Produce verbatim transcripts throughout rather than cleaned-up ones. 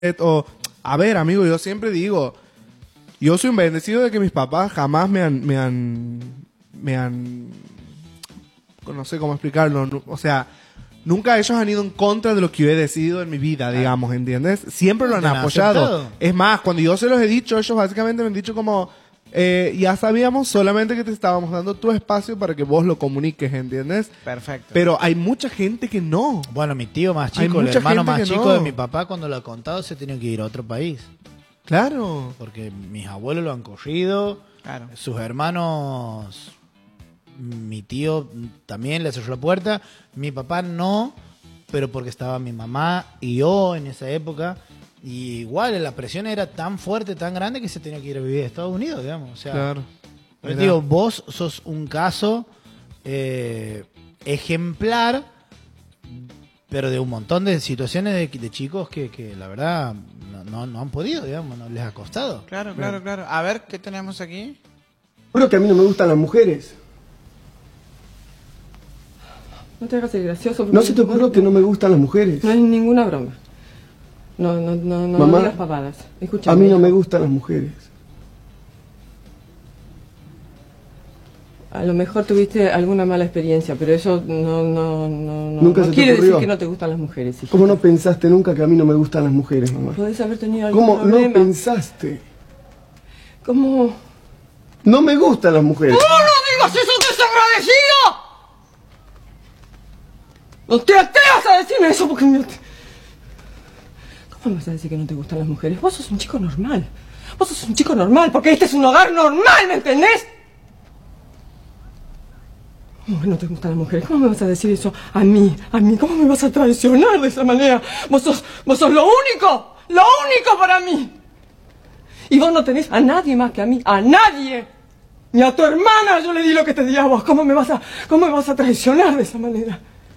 O, a ver, amigo, yo siempre digo, yo soy un bendecido de que mis papás jamás me han, me han, me han, no sé cómo explicarlo, no, o sea, nunca ellos han ido en contra de lo que yo he decidido en mi vida, digamos, ¿entiendes? Siempre lo han apoyado. Aceptado. Es más, cuando yo se los he dicho, ellos básicamente me han dicho como, eh, ya sabíamos, solamente que te estábamos dando tu espacio para que vos lo comuniques, ¿entiendes? Perfecto. Pero hay mucha gente que no. Bueno, mi tío más chico, el hermano más chico no. de mi papá, cuando lo ha contado, se tiene que ir a otro país. Claro. Porque mis abuelos lo han corrido, claro. Sus hermanos, mi tío también le cerró la puerta, mi papá no, pero porque estaba mi mamá y yo en esa época. Y igual la presión era tan fuerte, tan grande, que se tenía que ir a vivir a Estados Unidos, digamos. O sea, claro. Pero digo, vos sos un caso eh, ejemplar, pero de un montón de situaciones de, de chicos que, que la verdad no, no, no han podido, digamos, no les ha costado. Claro, claro, claro. A ver, ¿qué tenemos aquí? Creo que a mí no me gustan las mujeres. No te hagas el gracioso. No se te ocurrió que no me gustan las mujeres. No hay ninguna broma. No, no, no, no, Mamá, no digas pavadas. Escúchame. A mí no me gustan las mujeres. A lo mejor tuviste alguna mala experiencia, pero eso no, no, no, no, ¿Nunca no se te quiere ocurrió? decir que no te gustan las mujeres. Hijita. ¿Cómo no pensaste nunca que a mí no me gustan las mujeres, mamá? Podés haber tenido algún ¿Cómo problema. no pensaste? ¿Cómo? No me gustan las mujeres. ¡No, no digas eso, desagradecido! No te atrevas a decirme eso porque no te... ¿Cómo me vas a decir que no te gustan las mujeres? Vos sos un chico normal. Vos sos un chico normal porque este es un hogar normal, ¿me entendés? ¿Cómo que no te gustan las mujeres? ¿Cómo me vas a decir eso a mí? A mí, ¿cómo me vas a traicionar de esa manera? Vos sos, vos sos lo único, lo único para mí. Y vos no tenés a nadie más que a mí, a nadie. Ni a tu hermana yo le di lo que te di a vos. ¿Cómo me vas a, cómo me vas a traicionar de esa manera?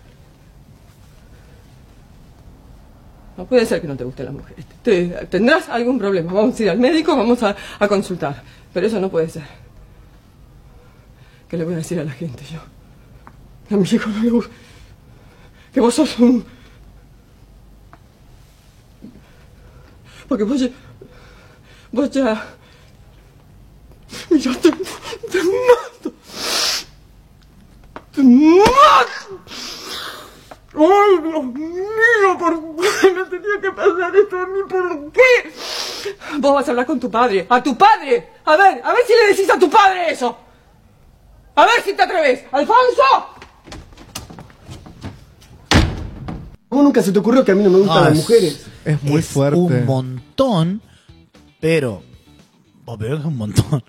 No puede ser que no te gusten las mujeres. Te, tendrás algún problema. Vamos a ir al médico, vamos a, a consultar. Pero eso no puede ser. ¿Qué le voy a decir a la gente yo? Que a mi hijo no le gusta. Que vos sos un... Porque vos ya... Vos ya... Mira, te, te mato. Te mato. ¡Ay, Dios mío! ¿Por qué me tenía que pasar esto a mí? ¿Por qué? Vos vas a hablar con tu padre. ¡A tu padre! A ver, a ver si le decís a tu padre eso. A ver si te atreves. ¡Alfonso! ¿Cómo nunca se te ocurrió que a mí no me gustan no, las es, mujeres? Es muy es fuerte. Un montón, pero... O peor que un montón.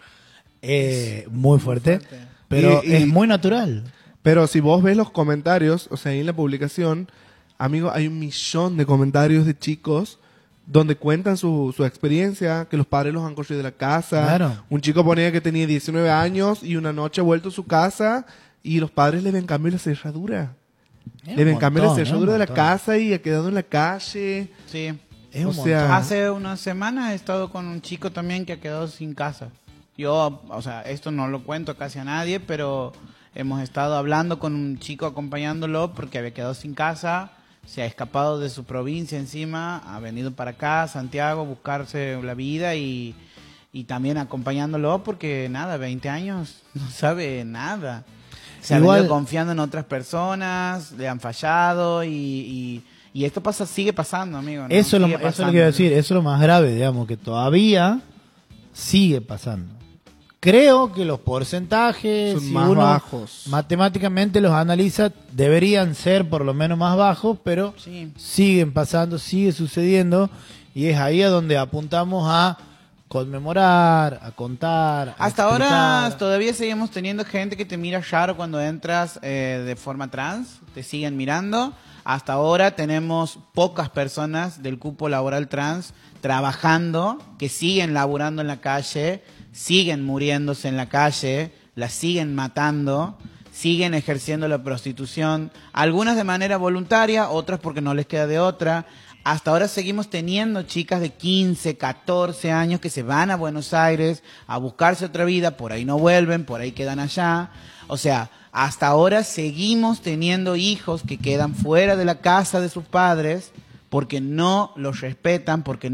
Eh, muy fuerte, muy fuerte. Pero y, y, es muy natural. Pero si vos ves los comentarios, o sea, ahí en la publicación, amigo, hay un millón de comentarios de chicos donde cuentan su, su experiencia, que los padres los han corrido de la casa. Claro. Un chico ponía que tenía diecinueve años y una noche ha vuelto a su casa y los padres le ven cambio la cerradura. Es le ven cambio la cerradura de la montón. casa y ha quedado en la calle. Sí. Es o un sea, montón. Hace una semana he estado con un chico también que ha quedado sin casa. Yo, o sea, esto no lo cuento casi a nadie, pero... Hemos estado hablando con un chico acompañándolo porque había quedado sin casa, se ha escapado de su provincia encima, ha venido para acá, Santiago, a buscarse la vida y, y también acompañándolo porque nada, veinte años, no sabe nada. Se Igual, ha venido confiando en otras personas, le han fallado y, y, y esto pasa, sigue pasando, amigo, ¿no? Eso, lo, Sigue eso es lo pasando. que iba a decir, eso es lo más grave, digamos, que todavía sigue pasando. Creo que los porcentajes, son si más uno bajos. matemáticamente los analiza, deberían ser por lo menos más bajos, pero Sí. siguen pasando, sigue sucediendo, y es ahí a donde apuntamos a conmemorar, a contar. A Hasta explicar. ahora todavía seguimos teniendo gente que te mira raro cuando entras eh, de forma trans, te siguen mirando. Hasta ahora tenemos pocas personas del cupo laboral trans trabajando, que siguen laburando en la calle, siguen muriéndose en la calle, las siguen matando, siguen ejerciendo la prostitución, algunas de manera voluntaria, otras porque no les queda de otra. Hasta ahora seguimos teniendo chicas de quince, catorce años que se van a Buenos Aires a buscarse otra vida, por ahí no vuelven, por ahí quedan allá. O sea, hasta ahora seguimos teniendo hijos que quedan fuera de la casa de sus padres porque no los respetan, porque